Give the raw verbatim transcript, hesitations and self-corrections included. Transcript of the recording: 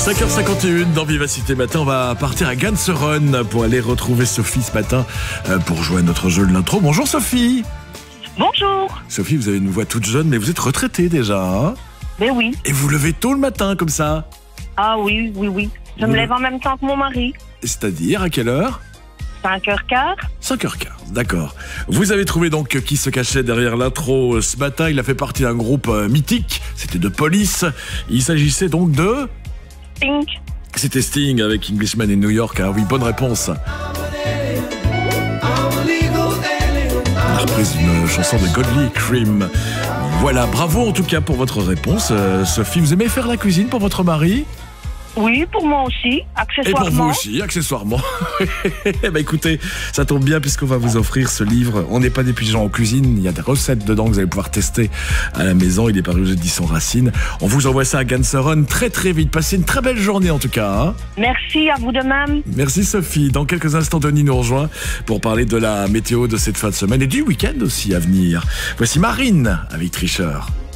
cinq heures cinquante et un dans Vivacité Matin, on va partir à Ganseron pour aller retrouver Sophie ce matin pour jouer à notre jeu de l'intro. Bonjour Sophie. Bonjour. Sophie, vous avez une voix toute jeune, mais vous êtes retraitée déjà, hein? Ben oui. Et vous levez tôt le matin comme ça? Ah oui, oui, oui. Je Vous me le- lève en même temps que mon mari. C'est-à-dire à quelle heure? cinq heures quinze. cinq heures quinze, d'accord. Vous avez trouvé donc qui se cachait derrière l'intro ce matin. Il a fait partie d'un groupe euh, mythique, c'était de Police. Il s'agissait donc de... Pink. C'était Sting avec Englishman in New York. Ah oui, bonne réponse. On a repris une chanson de Godly Cream. Voilà, bravo en tout cas pour votre réponse, euh, Sophie. Vous aimez faire la cuisine pour votre mari? Oui, pour moi aussi, Et accessoirement. pour vous aussi, accessoirement. Eh ben écoutez, ça tombe bien puisqu'on va vous offrir ce livre. On n'est pas des pigeons en cuisine. Il y a des recettes dedans que vous allez pouvoir tester à la maison. Il est paru aux éditions Racine. On vous envoie ça à Ganseron très très vite. Passez une très belle journée en tout cas, hein. Merci, à vous de même. Merci Sophie. Dans quelques instants, Denis nous rejoint pour parler de la météo de cette fin de semaine et du week-end aussi à venir. Voici Marine avec Tricheur.